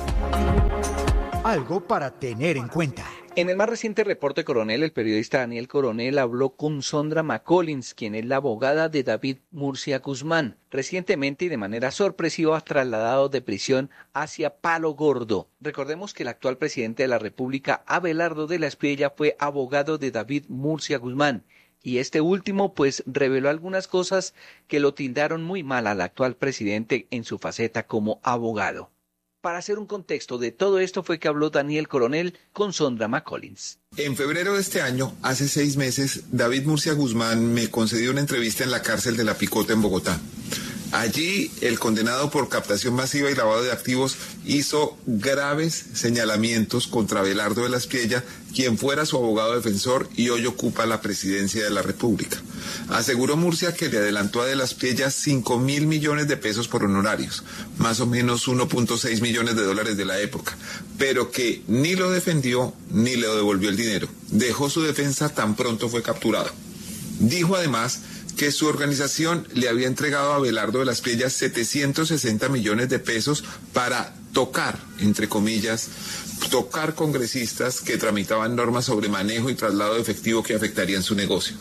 algo para tener en cuenta. En el más reciente reporte Coronel, el periodista Daniel Coronel habló con Sondra McCollins, quien es la abogada de David Murcia Guzmán, recientemente y de manera sorpresiva trasladado de prisión hacia Palo Gordo. Recordemos que el actual presidente de la República, Abelardo de la Espriella, fue abogado de David Murcia Guzmán. Y este último pues reveló algunas cosas que lo tildaron muy mal al actual presidente en su faceta como abogado. Para hacer un contexto de todo esto fue que habló Daniel Coronel con Sondra McCollins. En febrero de este año, hace seis meses, David Murcia Guzmán me concedió una entrevista en la cárcel de La Picota en Bogotá. Allí, el condenado por captación masiva y lavado de activos hizo graves señalamientos contra Abelardo de la Espriella, quien fuera su abogado defensor y hoy ocupa la presidencia de la República. Aseguró Murcia que le adelantó a de la Espriella cinco mil millones de pesos por honorarios, más o menos uno punto seis millones de dólares de la época, pero que ni lo defendió ni le devolvió el dinero. Dejó su defensa tan pronto fue capturado. Dijo además que su organización le había entregado a Abelardo de la Espriella setecientos sesenta millones de pesos para tocar, entre comillas, tocar congresistas que tramitaban normas sobre manejo y traslado de efectivo que afectarían su negocio.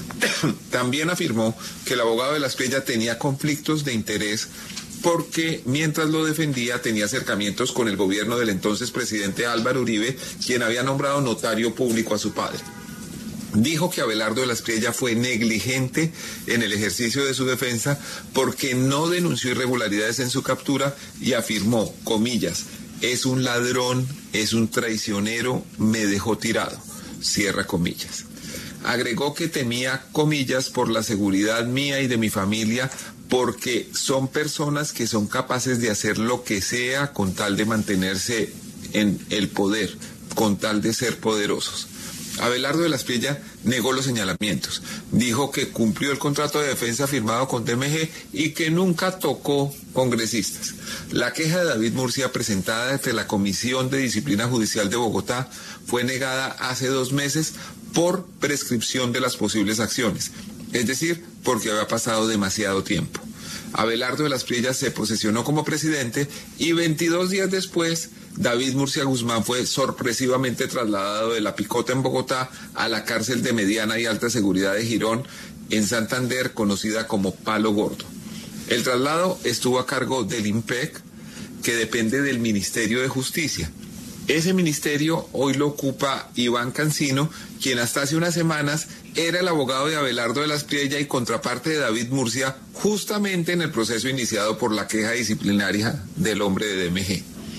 También afirmó que el abogado de la Espriella tenía conflictos de interés porque mientras lo defendía tenía acercamientos con el gobierno del entonces presidente Álvaro Uribe, quien había nombrado notario público a su padre. Dijo que Abelardo de la Espriella fue negligente en el ejercicio de su defensa porque no denunció irregularidades en su captura y afirmó, comillas, es un ladrón, es un traicionero, me dejó tirado, cierra comillas. Agregó que temía, comillas, por la seguridad mía y de mi familia porque son personas que son capaces de hacer lo que sea con tal de mantenerse en el poder, con tal de ser poderosos. Abelardo de la Espriella negó los señalamientos. Dijo que cumplió el contrato de defensa firmado con D M G y que nunca tocó congresistas. La queja de David Murcia presentada ante la Comisión de Disciplina Judicial de Bogotá fue negada hace dos meses por prescripción de las posibles acciones, es decir, porque había pasado demasiado tiempo. Abelardo de la Espriella se posesionó como presidente y veintidós días después David Murcia Guzmán fue sorpresivamente trasladado de La Picota en Bogotá a la cárcel de mediana y alta seguridad de Girón en Santander, conocida como Palo Gordo. El traslado estuvo a cargo del IMPEC, que depende del Ministerio de Justicia. Ese ministerio hoy lo ocupa Iván Cancino, quien hasta hace unas semanas era el abogado de Abelardo de la Espriella y contraparte de David Murcia, justamente en el proceso iniciado por la queja disciplinaria del hombre de D M G.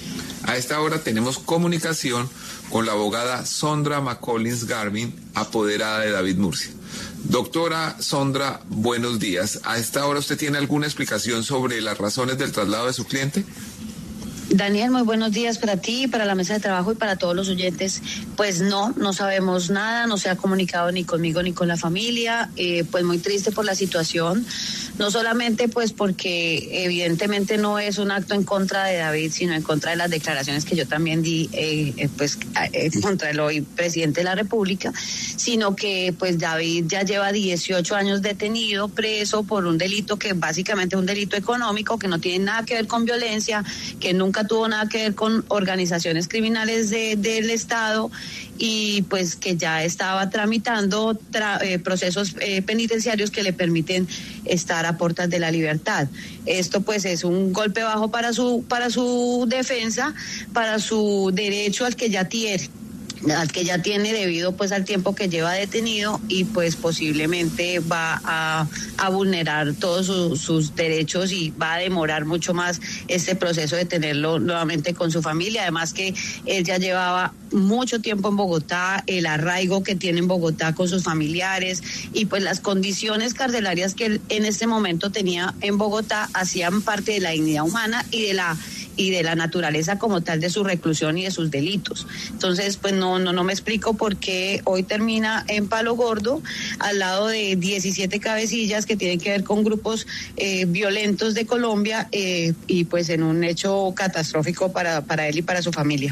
A esta hora tenemos comunicación con la abogada Sondra McCollins Garvin, apoderada de David Murcia. Doctora Sondra, buenos días. ¿A esta hora usted tiene alguna explicación sobre las razones del traslado de su cliente? Daniel, muy buenos días para ti, para la mesa de trabajo y para todos los oyentes. Pues no, no sabemos nada, no se ha comunicado ni conmigo ni con la familia, eh, pues muy triste por la situación, no solamente pues porque evidentemente no es un acto en contra de David, sino en contra de las declaraciones que yo también di, eh, pues eh, contra el hoy presidente de la República, sino que pues David ya lleva dieciocho años detenido, preso por un delito que básicamente es un delito económico, que no tiene nada que ver con violencia, que nunca tuvo nada que ver con organizaciones criminales de, del Estado y pues que ya estaba tramitando tra, eh, procesos eh, penitenciarios que le permiten estar a puertas de la libertad. Esto pues es un golpe bajo para su, para su defensa, para su derecho al que ya tiene. al que ya tiene debido pues al tiempo que lleva detenido y pues posiblemente va a, a vulnerar todos su, sus derechos y va a demorar mucho más este proceso de tenerlo nuevamente con su familia, además que él ya llevaba mucho tiempo en Bogotá, el arraigo que tiene en Bogotá con sus familiares y pues las condiciones carcelarias que él en este momento tenía en Bogotá hacían parte de la dignidad humana y de la y de la naturaleza como tal de su reclusión y de sus delitos. Entonces, pues no, no, no me explico por qué hoy termina en Palo Gordo, al lado de diecisiete cabecillas que tienen que ver con grupos eh, violentos de Colombia eh, y pues en un hecho catastrófico para, para él y para su familia.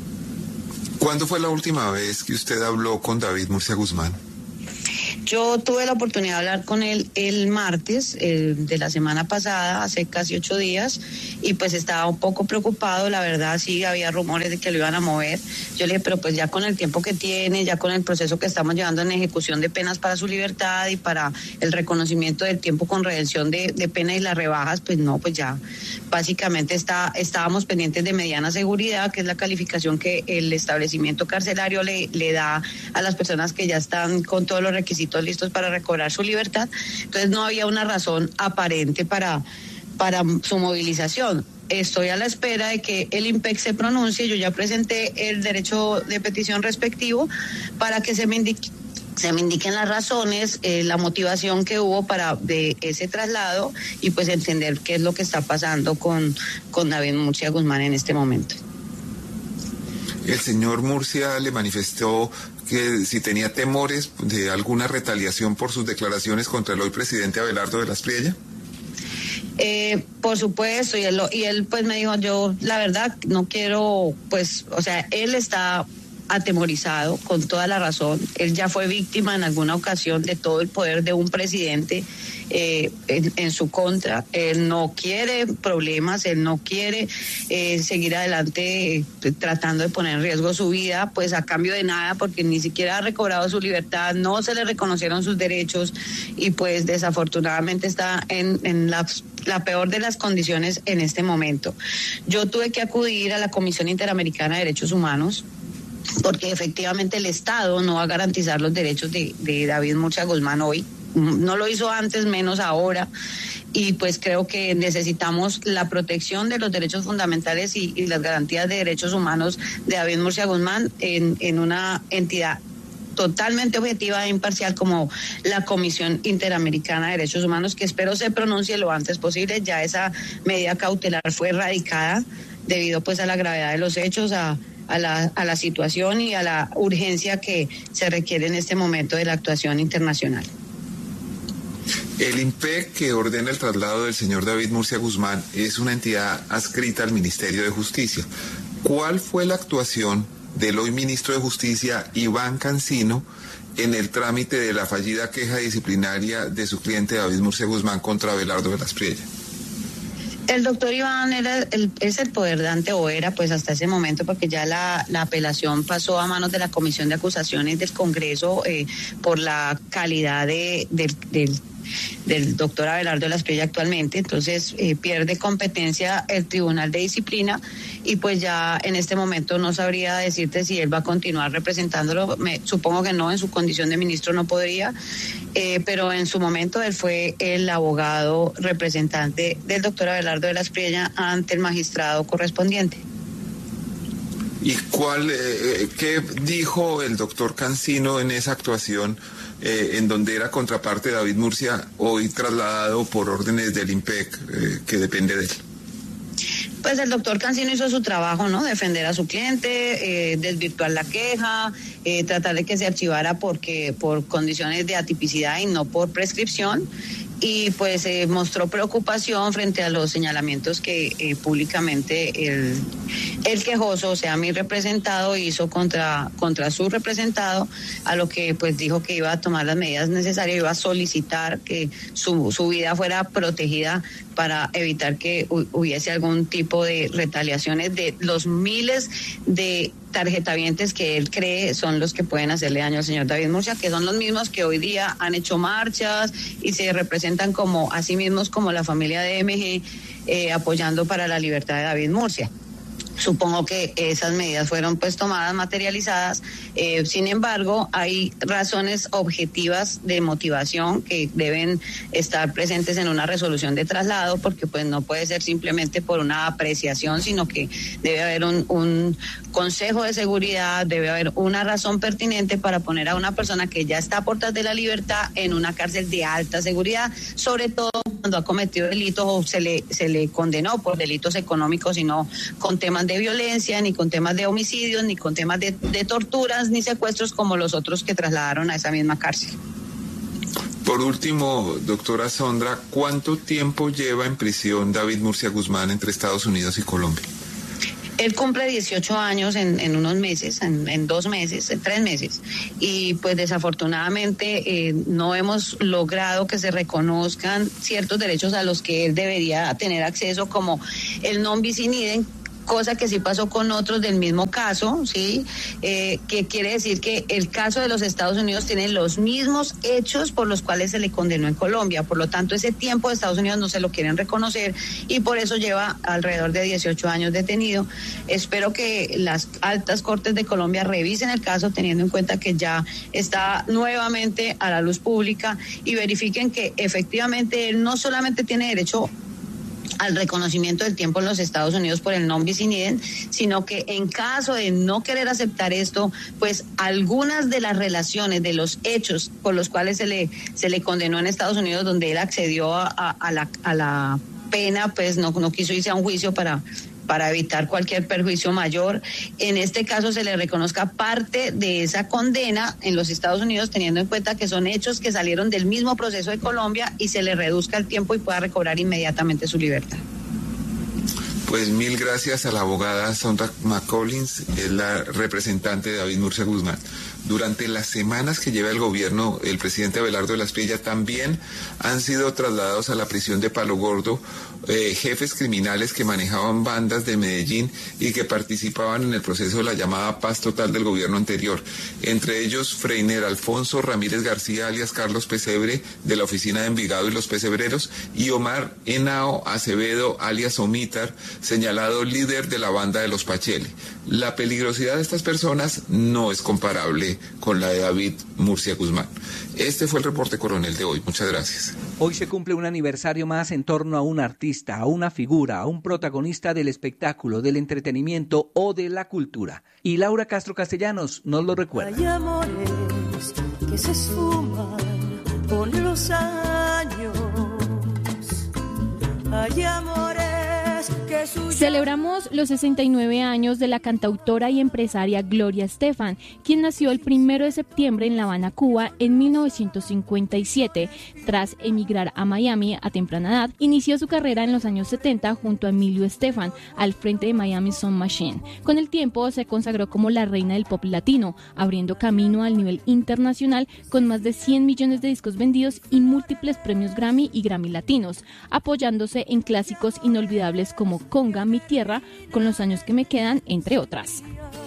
¿Cuándo fue la última vez que usted habló con David Murcia Guzmán? Yo tuve la oportunidad de hablar con él el martes eh, de la semana pasada, hace casi ocho días, y pues estaba un poco preocupado, la verdad, sí, había rumores de que lo iban a mover. Yo le dije, pero pues ya con el tiempo que tiene, ya con el proceso que estamos llevando en ejecución de penas para su libertad y para el reconocimiento del tiempo con redención de, de pena y las rebajas, pues no, pues ya básicamente está, estábamos pendientes de mediana seguridad, que es la calificación que el establecimiento carcelario le, le da a las personas que ya están con todos los requisitos listos para recobrar su libertad. Entonces no había una razón aparente para, para su movilización. Estoy a la espera de que el I N P E C se pronuncie. Yo ya presenté el derecho de petición respectivo para que se me indique se me indiquen las razones, eh, la motivación que hubo para de ese traslado y pues entender qué es lo que está pasando con, con David Murcia Guzmán en este momento. El señor Murcia le manifestó que si tenía temores de alguna retaliación por sus declaraciones contra el hoy presidente Abelardo de la Espriella. Eh, por supuesto, y él, y él pues me dijo, yo la verdad no quiero, pues, o sea, él está atemorizado con toda la razón. Él ya fue víctima en alguna ocasión de todo el poder de un presidente eh, en, en su contra. Él no quiere problemas, él no quiere eh, seguir adelante eh, tratando de poner en riesgo su vida, pues a cambio de nada, porque ni siquiera ha recobrado su libertad, no se le reconocieron sus derechos y pues desafortunadamente está en, en la, la peor de las condiciones en este momento. Yo tuve que acudir a la Comisión Interamericana de Derechos Humanos porque efectivamente el Estado no va a garantizar los derechos de, de David Murcia Guzmán hoy. No lo hizo antes, menos ahora. Y pues creo que necesitamos la protección de los derechos fundamentales y, y las garantías de derechos humanos de David Murcia Guzmán en, en una entidad totalmente objetiva e imparcial como la Comisión Interamericana de Derechos Humanos, que espero se pronuncie lo antes posible. Ya esa medida cautelar fue erradicada debido pues a la gravedad de los hechos, a A la, a la situación y a la urgencia que se requiere en este momento de la actuación internacional. El I N P E C que ordena el traslado del señor David Murcia Guzmán es una entidad adscrita al Ministerio de Justicia. ¿Cuál fue la actuación del hoy ministro de Justicia, Iván Cancino, en el trámite de la fallida queja disciplinaria de su cliente David Murcia Guzmán contra Abelardo de la Espriella? El doctor Iván era el, es el poder dante o era pues hasta ese momento, porque ya la, la apelación pasó a manos de la Comisión de Acusaciones del Congreso eh, por la calidad de, de, del, del doctor Abelardo de la Espriella actualmente. Entonces eh, pierde competencia el Tribunal de Disciplina y pues ya en este momento no sabría decirte si él va a continuar representándolo. Me, supongo que no, en su condición de ministro no podría. Eh, pero en su momento él fue el abogado representante del doctor Abelardo de la Espriella ante el magistrado correspondiente. ¿Y cuál, eh, qué dijo el doctor Cancino en esa actuación eh, en donde era contraparte David Murcia, hoy trasladado por órdenes del IMPEC, eh, que depende de él? Pues el doctor Cancino hizo su trabajo, ¿no? Defender a su cliente, eh, desvirtuar la queja, eh, tratar de que se archivara porque por condiciones de atipicidad y no por prescripción. Y pues eh, mostró preocupación frente a los señalamientos que eh, públicamente el, el quejoso, o sea, mi representado, hizo contra, contra su representado, a lo que pues dijo que iba a tomar las medidas necesarias, iba a solicitar que su, su vida fuera protegida para evitar que hubiese algún tipo de retaliaciones de los miles de tarjetavientes que él cree son los que pueden hacerle daño al señor David Murcia, que son los mismos que hoy día han hecho marchas y se representan como a sí mismos como la familia de M G, eh, apoyando para la libertad de David Murcia. Supongo que esas medidas fueron pues tomadas, materializadas. Eh, sin embargo, hay razones objetivas de motivación que deben estar presentes en una resolución de traslado, porque pues no puede ser simplemente por una apreciación, sino que debe haber un, un consejo de seguridad, debe haber una razón pertinente para poner a una persona que ya está a puertas de la libertad en una cárcel de alta seguridad, sobre todo cuando ha cometido delitos o se le, se le condenó por delitos económicos y no con temas de violencia, ni con temas de homicidios, ni con temas de, de torturas, ni secuestros como los otros que trasladaron a esa misma cárcel. Por último, doctora Sondra, ¿cuánto tiempo lleva en prisión David Murcia Guzmán entre Estados Unidos y Colombia? Él cumple dieciocho años en, en unos meses, en, en dos meses, en tres meses. Y pues desafortunadamente eh, no hemos logrado que se reconozcan ciertos derechos a los que él debería tener acceso, como el non bis in idem, cosa que sí pasó con otros del mismo caso, ¿sí? Eh, que quiere decir que el caso de los Estados Unidos tiene los mismos hechos por los cuales se le condenó en Colombia. Por lo tanto, ese tiempo de Estados Unidos no se lo quieren reconocer y por eso lleva alrededor de dieciocho años detenido. Espero que las altas cortes de Colombia revisen el caso, teniendo en cuenta que ya está nuevamente a la luz pública, y verifiquen que efectivamente él no solamente tiene derecho al reconocimiento del tiempo en los Estados Unidos por el non bis in idem, sino que en caso de no querer aceptar esto, pues algunas de las relaciones, de los hechos por los cuales se le se le condenó en Estados Unidos, donde él accedió a, a, a la a la pena, pues no no quiso irse a un juicio para para evitar cualquier perjuicio mayor. En este caso se le reconozca parte de esa condena en los Estados Unidos, teniendo en cuenta que son hechos que salieron del mismo proceso de Colombia, y se le reduzca el tiempo y pueda recobrar inmediatamente su libertad. Pues mil gracias a la abogada Sondra McCollins, es la representante de David Murcia Guzmán. Durante las semanas que lleva el gobierno, el presidente Abelardo de la Espriella, también han sido trasladados a la prisión de Palo Gordo eh, jefes criminales que manejaban bandas de Medellín y que participaban en el proceso de la llamada paz total del gobierno anterior. Entre ellos, Freiner Alfonso Ramírez García, alias Carlos Pesebre, de la oficina de Envigado y los Pesebreros, y Omar Henao Acevedo, alias Omitar, señalado líder de la banda de los Pacheli. La peligrosidad de estas personas no es comparable con la de David Murcia Guzmán. Este fue el reporte coronel de hoy. Muchas gracias. Hoy se cumple un aniversario más en torno a un artista, a una figura, a un protagonista del espectáculo, del entretenimiento o de la cultura. Y Laura Castro Castellanos nos lo recuerda. Hay amores que se esfuman con los años. Hay amores. Celebramos los sesenta y nueve años de la cantautora y empresaria Gloria Estefan, quien nació el primero de septiembre en La Habana, Cuba, en mil novecientos cincuenta y siete. Tras emigrar a Miami a temprana edad, inició su carrera en los años setenta junto a Emilio Estefan, al frente de Miami Sound Machine. Con el tiempo se consagró como la reina del pop latino, abriendo camino al nivel internacional con más de cien millones de discos vendidos y múltiples premios Grammy y Grammy Latinos, apoyándose en clásicos inolvidables como Conga, Mi Tierra, Con los años que me quedan, entre otras.